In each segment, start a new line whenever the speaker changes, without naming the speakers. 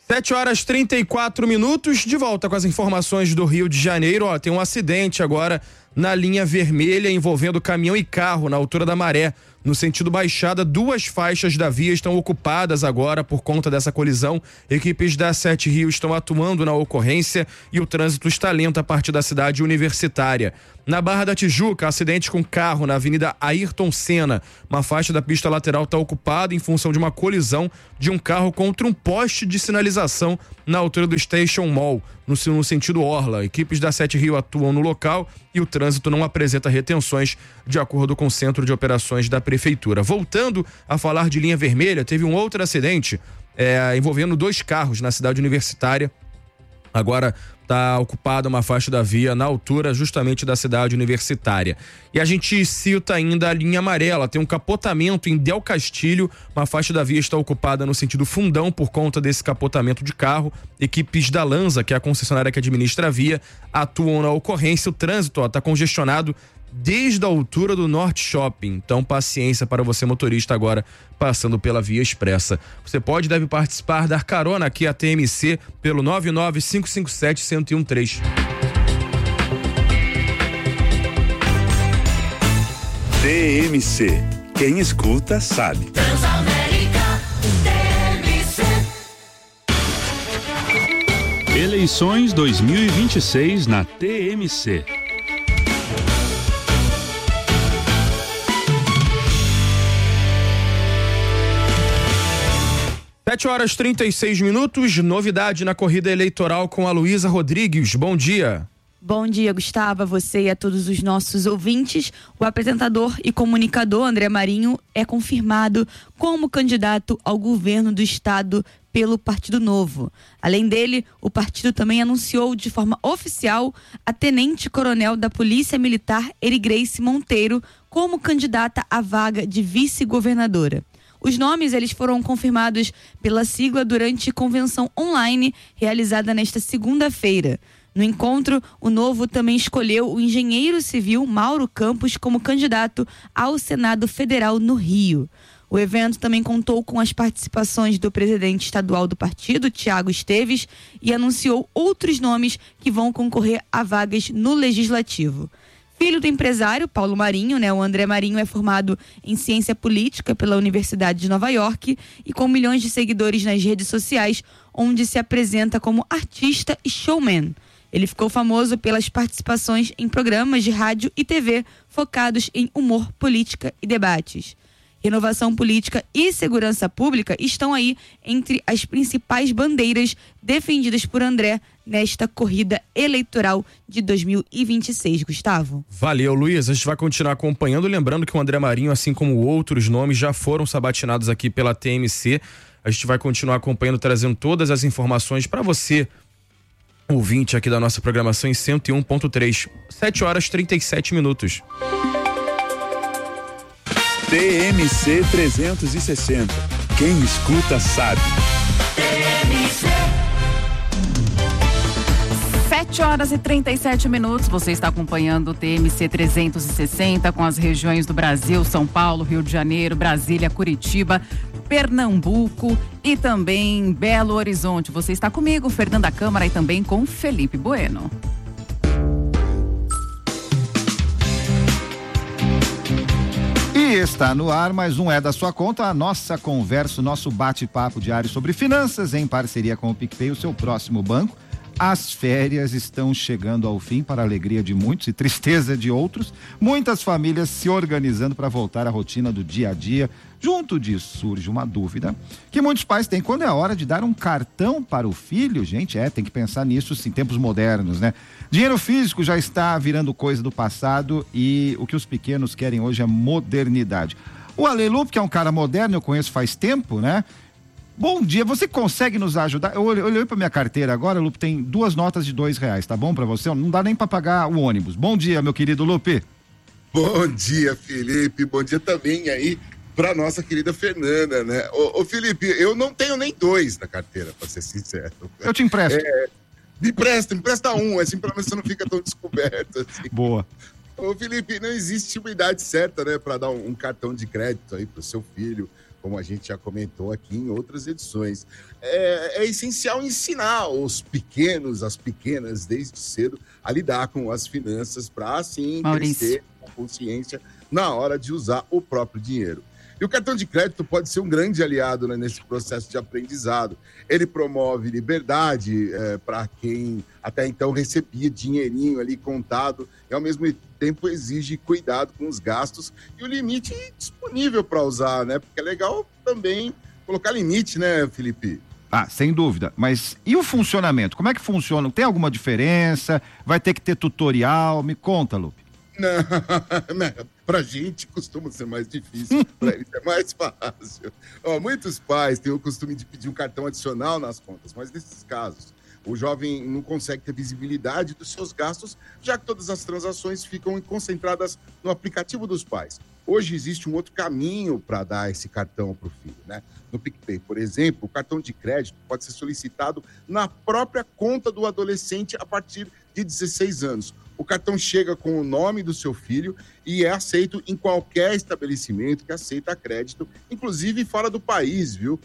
7h34, de volta com as informações do Rio de Janeiro. Tem um acidente agora na linha vermelha envolvendo caminhão e carro na altura da Maré. No sentido Baixada, 2 faixas da via estão ocupadas agora por conta dessa colisão. Equipes da 7 Rio estão atuando na ocorrência e o trânsito está lento a partir da cidade universitária. Na Barra da Tijuca, acidente com carro na Avenida Ayrton Senna. Uma faixa da pista lateral está ocupada em função de uma colisão de um carro contra um poste de sinalização na altura do Station Mall, no sentido Orla. Equipes da 7 Rio atuam no local e o trânsito não apresenta retenções, de acordo com o Centro de Operações da Prefeitura. Voltando a falar de linha vermelha, teve um outro acidente envolvendo 2 carros na cidade universitária. Agora está ocupada uma faixa da via na altura justamente da cidade universitária. E a gente cita ainda a linha amarela, tem um capotamento em Del Castilho, uma faixa da via está ocupada no sentido Fundão por conta desse capotamento de carro. Equipes da Lanza, que é a concessionária que administra a via, atuam na ocorrência. O trânsito está congestionado desde a altura do Norte Shopping. Então, paciência para você, motorista, agora passando pela via expressa. Você pode e deve participar, dar carona aqui à TMC pelo 99557-1013.
TMC. Quem escuta, sabe.
Transamérica, TMC.
Eleições 2026 na TMC.
7h36, novidade na corrida eleitoral com a Luísa Rodrigues. Bom dia.
Bom dia, Gustavo, a você e a todos os nossos ouvintes. O apresentador e comunicador André Marinho é confirmado como candidato ao governo do estado pelo Partido Novo. Além dele, o partido também anunciou de forma oficial a tenente-coronel da Polícia Militar Erigrace Monteiro como candidata à vaga de vice-governadora. Os nomes eles foram confirmados pela sigla durante convenção online realizada nesta segunda-feira. No encontro, o Novo também escolheu o engenheiro civil Mauro Campos como candidato ao Senado Federal no Rio. O evento também contou com as participações do presidente estadual do partido, Tiago Esteves, e anunciou outros nomes que vão concorrer a vagas no Legislativo. Filho do empresário Paulo Marinho, o André Marinho é formado em ciência política pela Universidade de Nova York e com milhões de seguidores nas redes sociais, onde se apresenta como artista e showman. Ele ficou famoso pelas participações em programas de rádio e TV focados em humor, política e debates. Renovação política e segurança pública estão aí entre as principais bandeiras defendidas por André nesta corrida eleitoral de 2026, Gustavo.
Valeu, Luiz. A gente vai continuar acompanhando, lembrando que o André Marinho, assim como outros nomes, já foram sabatinados aqui pela TMC. A gente vai continuar acompanhando, trazendo todas as informações para você, ouvinte aqui da nossa programação em 101.3. 7h37.
TMC 360. Quem escuta, sabe.
TMC.
7h37. Você está acompanhando o TMC 360 com as regiões do Brasil, São Paulo, Rio de Janeiro, Brasília, Curitiba, Pernambuco e também Belo Horizonte. Você está comigo, Fernanda Câmara, e também com Felipe Bueno.
E está no ar mais um É da Sua Conta, a nossa conversa, o nosso bate-papo diário sobre finanças em parceria com o PicPay, o seu próximo banco. As férias estão chegando ao fim, para a alegria de muitos e tristeza de outros. Muitas famílias se organizando para voltar à rotina do dia a dia. Junto disso surge uma dúvida que muitos pais têm: quando é a hora de dar um cartão para o filho? Gente, tem que pensar nisso em tempos modernos, né? Dinheiro físico já está virando coisa do passado e o que os pequenos querem hoje é modernidade. O Ale Lupe, que é um cara moderno, eu conheço faz tempo, né? Bom dia, você consegue nos ajudar? Eu olhei para minha carteira agora, Lupe, tem 2 notas de R$2, tá bom para você? Não dá nem para pagar o ônibus. Bom dia, meu querido Lupe.
Bom dia, Felipe. Bom dia também aí pra nossa querida Fernanda, né? Ô Felipe, eu não tenho nem 2 na carteira, pra ser sincero.
Eu te empresto.
Me empresta um, assim, pelo menos você não fica tão descoberto. Assim.
Boa.
Ô Felipe, não existe uma idade certa, né, pra dar um cartão de crédito aí pro seu filho como a gente já comentou aqui em outras edições. É essencial ensinar os pequenos, as pequenas, desde cedo, a lidar com as finanças para, assim, crescer com consciência na hora de usar o próprio dinheiro. E o cartão de crédito pode ser um grande aliado, né, nesse processo de aprendizado. Ele promove liberdade para quem até então recebia dinheirinho ali contado e, ao mesmo tempo, exige cuidado com os gastos e o limite disponível para usar, né? Porque é legal também colocar limite, né, Felipe?
Ah, sem dúvida. Mas e o funcionamento? Como é que funciona? Tem alguma diferença? Vai ter que ter tutorial? Me conta, Lupe.
Não, pra gente costuma ser mais difícil, pra eles é mais fácil. Muitos pais têm o costume de pedir um cartão adicional nas contas, mas nesses casos, o jovem não consegue ter visibilidade dos seus gastos, já que todas as transações ficam concentradas no aplicativo dos pais. Hoje existe um outro caminho para dar esse cartão para o filho, né? No PicPay, por exemplo, o cartão de crédito pode ser solicitado na própria conta do adolescente a partir de 16 anos. O cartão chega com o nome do seu filho e é aceito em qualquer estabelecimento que aceita crédito, inclusive fora do país, viu?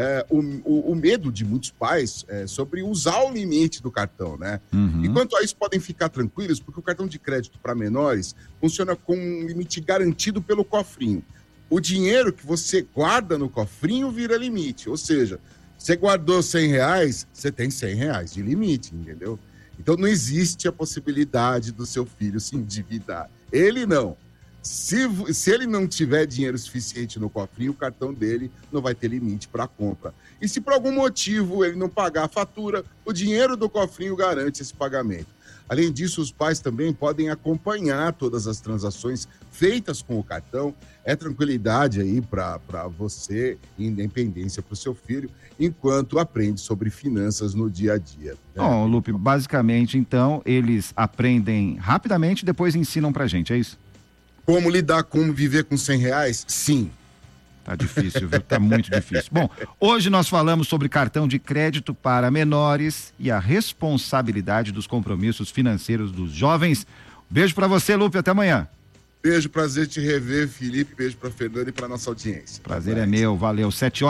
O medo de muitos pais é sobre usar o limite do cartão, né? E quanto a isso, podem ficar tranquilos, porque o cartão de crédito para menores funciona com um limite garantido pelo cofrinho. O dinheiro que você guarda no cofrinho vira limite, ou seja, você guardou R$100, você tem R$100 de limite, entendeu? Então não existe a possibilidade do seu filho se endividar. Ele não. Se ele não tiver dinheiro suficiente no cofrinho, o cartão dele não vai ter limite para compra. E se por algum motivo ele não pagar a fatura, o dinheiro do cofrinho garante esse pagamento. Além disso, os pais também podem acompanhar todas as transações feitas com o cartão. É tranquilidade aí para você e independência para o seu filho, enquanto aprende sobre finanças no dia a dia. Né?
Bom, Lupe, basicamente, então, eles aprendem rapidamente e depois ensinam pra gente, é isso?
Como lidar, como viver com R$100? Sim.
Tá difícil, viu? Tá muito difícil. Bom, hoje nós falamos sobre cartão de crédito para menores e a responsabilidade dos compromissos financeiros dos jovens. Beijo pra você, Lupe, até amanhã.
Beijo, prazer te rever, Felipe. Beijo pra Fernanda e pra nossa audiência.
Prazer é meu, valeu.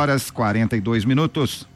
7h42.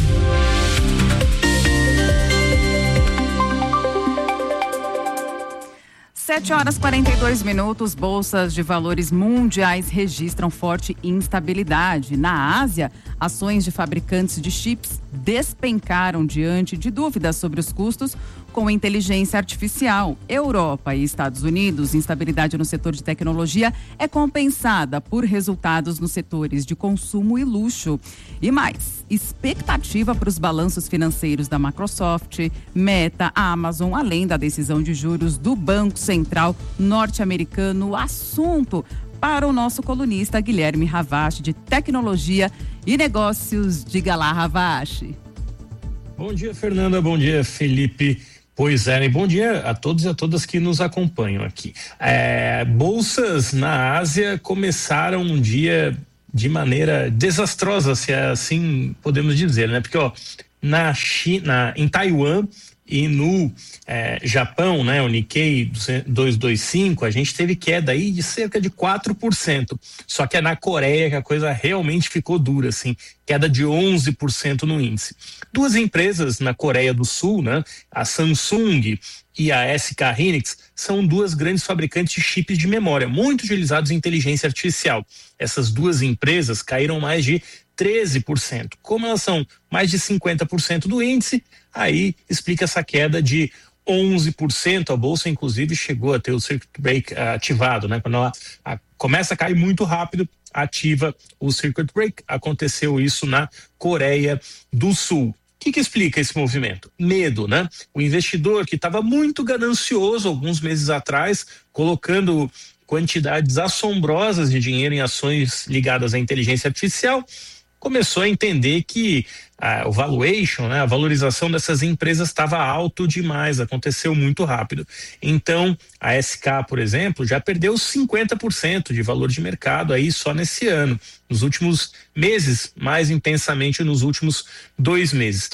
7h42, bolsas de valores mundiais registram forte instabilidade. Na Ásia, ações de fabricantes de chips despencaram diante de dúvidas sobre os custos com inteligência artificial. Europa e Estados Unidos, instabilidade no setor de tecnologia é compensada por resultados nos setores de consumo e luxo. E mais, expectativa para os balanços financeiros da Microsoft, Meta, Amazon, além da decisão de juros do Banco Central norte-americano. Assunto para o nosso colunista Guilherme Ravache, de Tecnologia e Negócios. Diga lá, Ravache.
Bom dia, Fernanda. Bom dia, Felipe. Pois é, e bom dia a todos e a todas que nos acompanham aqui. Bolsas na Ásia começaram um dia de maneira desastrosa, se assim podemos dizer, né? Porque, na China, em Taiwan e no Japão, né, o Nikkei 225, a gente teve queda aí de cerca de 4%. Só que é na Coreia que a coisa realmente ficou dura, assim, queda de 11% no índice. Duas empresas na Coreia do Sul, né, a Samsung e a SK Hynix, são duas grandes fabricantes de chips de memória, muito utilizados em inteligência artificial. Essas duas empresas caíram mais de 13%. Como elas são mais de 50% do índice, aí explica essa queda de 11%. A bolsa, inclusive, chegou a ter o circuit break ativado, né? Quando ela começa a cair muito rápido, ativa o circuit break. Aconteceu isso na Coreia do Sul. O que explica esse movimento? Medo, né? O investidor que estava muito ganancioso alguns meses atrás, colocando quantidades assombrosas de dinheiro em ações ligadas à inteligência artificial, começou a entender que o valuation, né, a valorização dessas empresas estava alto demais, aconteceu muito rápido. Então, a SK, por exemplo, já perdeu 50% de valor de mercado aí só nesse ano, nos últimos meses, mais intensamente nos últimos 2 meses. Então,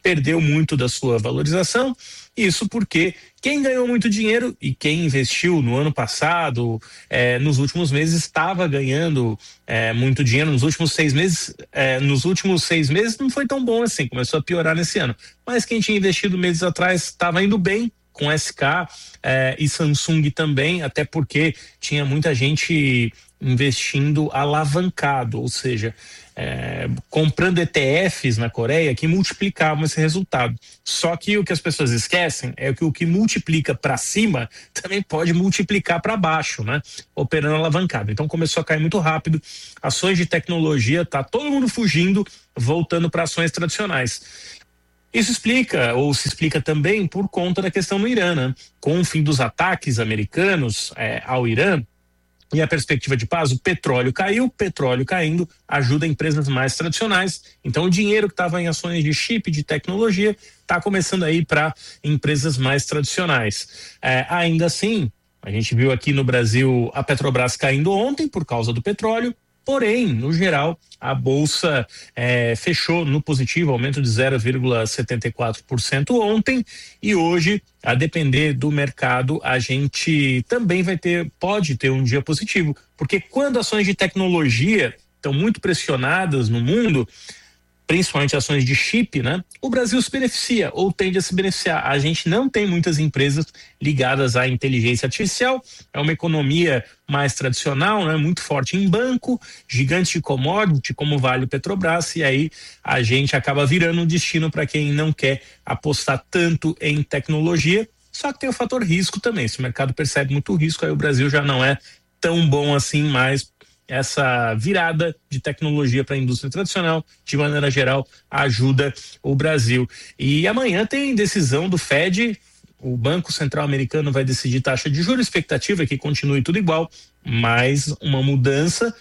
perdeu muito da sua valorização. Isso porque quem ganhou muito dinheiro e quem investiu no ano passado, nos últimos meses, estava ganhando muito dinheiro nos últimos 6 meses. Nos últimos 6 meses não foi tão bom assim, começou a piorar nesse ano. Mas quem tinha investido meses atrás estava indo bem, com SK e Samsung também, até porque tinha muita gente investindo alavancado, ou seja, comprando ETFs na Coreia que multiplicavam esse resultado. Só que o que as pessoas esquecem é que o que multiplica para cima também pode multiplicar para baixo, né? Operando alavancado. Então começou a cair muito rápido. Ações de tecnologia, tá todo mundo fugindo, voltando para ações tradicionais. Isso explica, ou se explica também por conta da questão no Irã, né? Com o fim dos ataques americanos ao Irã e a perspectiva de paz, o petróleo caindo ajuda empresas mais tradicionais. Então o dinheiro que estava em ações de chip, de tecnologia, está começando a ir para empresas mais tradicionais. Ainda assim, a gente viu aqui no Brasil a Petrobras caindo ontem por causa do petróleo. Porém, no geral, a Bolsa fechou no positivo, aumento de 0,74% ontem, e hoje, a depender do mercado, a gente também pode ter um dia positivo, porque quando ações de tecnologia estão muito pressionadas no mundo, principalmente ações de chip, né? O Brasil se beneficia ou tende a se beneficiar. A gente não tem muitas empresas ligadas à inteligência artificial, é uma economia mais tradicional, né? Muito forte em banco, gigantes de commodity como Vale e Petrobras, e aí a gente acaba virando um destino para quem não quer apostar tanto em tecnologia. Só que tem o fator risco também, se o mercado percebe muito risco, aí o Brasil já não é tão bom assim mais. Essa virada de tecnologia para a indústria tradicional, de maneira geral, ajuda o Brasil. E amanhã tem decisão do Fed, o Banco Central Americano vai decidir taxa de juros, expectativa é que continue tudo igual, mas uma mudança,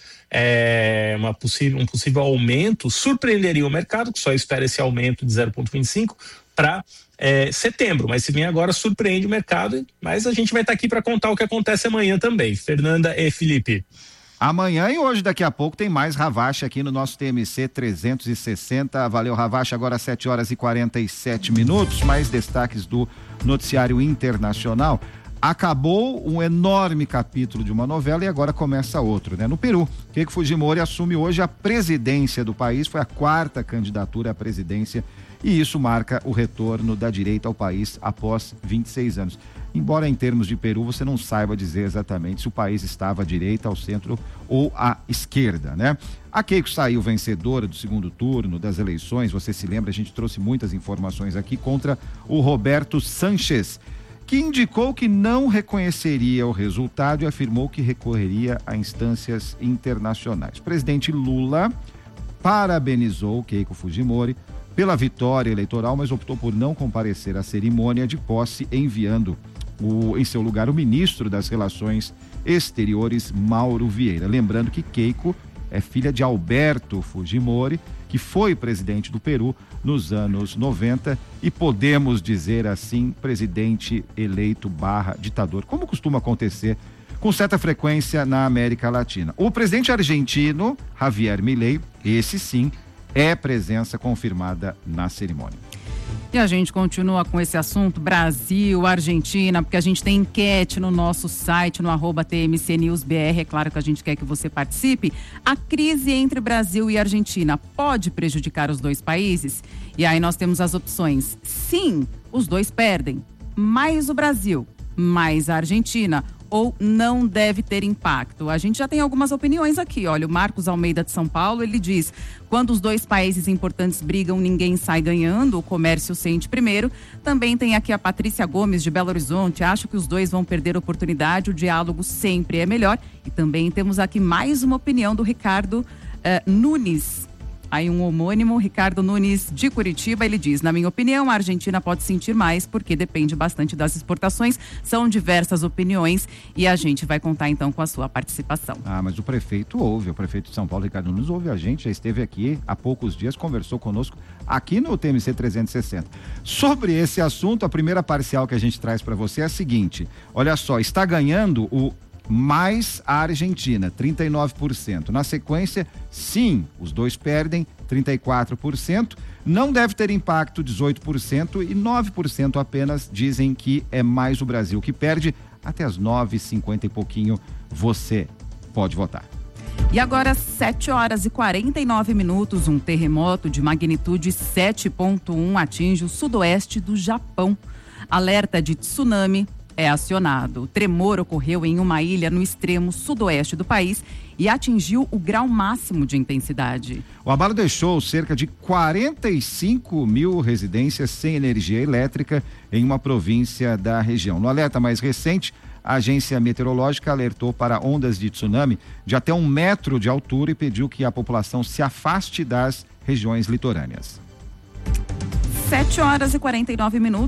um possível aumento, surpreenderia o mercado, que só espera esse aumento de 0,25 para setembro, mas se vem agora surpreende o mercado, mas a gente vai estar aqui para contar o que acontece amanhã também. Fernanda e Felipe.
Amanhã e hoje, daqui a pouco, tem mais Ravache aqui no nosso TMC 360. Valeu, Ravache, agora 7h47. Mais destaques do noticiário internacional. Acabou um enorme capítulo de uma novela e agora começa outro, né? No Peru, Keiko Fujimori assume hoje a presidência do país, foi a 4ª candidatura à presidência e isso marca o retorno da direita ao país após 26 anos. Embora em termos de Peru você não saiba dizer exatamente se o país estava à direita, ao centro ou à esquerda, né? A Keiko saiu vencedora do segundo turno das eleições, você se lembra, a gente trouxe muitas informações aqui, contra o Roberto Sánchez, que indicou que não reconheceria o resultado e afirmou que recorreria a instâncias internacionais. O presidente Lula parabenizou Keiko Fujimori pela vitória eleitoral, mas optou por não comparecer à cerimônia de posse, enviando em seu lugar o ministro das Relações Exteriores, Mauro Vieira. Lembrando que Keiko é filha de Alberto Fujimori, que foi presidente do Peru nos anos 90 e podemos dizer assim, presidente eleito / ditador, como costuma acontecer com certa frequência na América Latina. O presidente argentino, Javier Milei, esse sim, é presença confirmada na cerimônia.
E a gente continua com esse assunto, Brasil, Argentina, porque a gente tem enquete no nosso site, no @TMCNewsBR, é claro que a gente quer que você participe. A crise entre Brasil e Argentina pode prejudicar os dois países? E aí nós temos as opções. Sim, os dois perdem, mais o Brasil, mais a Argentina, ou não deve ter impacto. A gente já tem algumas opiniões aqui. Olha, o Marcos Almeida de São Paulo, ele diz: quando os dois países importantes brigam, ninguém sai ganhando, o comércio sente primeiro. Também tem aqui a Patrícia Gomes de Belo Horizonte: acho que os dois vão perder a oportunidade, o diálogo sempre é melhor. E também temos aqui mais uma opinião do Ricardo Nunes. Aí um homônimo, Ricardo Nunes de Curitiba, ele diz: na minha opinião, a Argentina pode sentir mais porque depende bastante das exportações. São diversas opiniões e a gente vai contar então com a sua participação.
Mas o prefeito ouve, o prefeito de São Paulo, Ricardo Nunes, ouve a gente, já esteve aqui há poucos dias, conversou conosco aqui no TMC 360. Sobre esse assunto, a primeira parcial que a gente traz para você é a seguinte: olha só, está ganhando o mais a Argentina, 39%. Na sequência, sim, os dois perdem, 34%. Não deve ter impacto 18% e 9% apenas dizem que é mais o Brasil que perde. Até as 9h50 e pouquinho você pode votar.
E agora, 7h49, um terremoto de magnitude 7,1 atinge o sudoeste do Japão. Alerta de tsunami é acionado. O tremor ocorreu em uma ilha no extremo sudoeste do país e atingiu o grau máximo de intensidade.
O abalo deixou cerca de 45 mil residências sem energia elétrica em uma província da região. No alerta mais recente, a agência meteorológica alertou para ondas de tsunami de até 1 metro de altura e pediu que a população se afaste das regiões litorâneas.
7h49.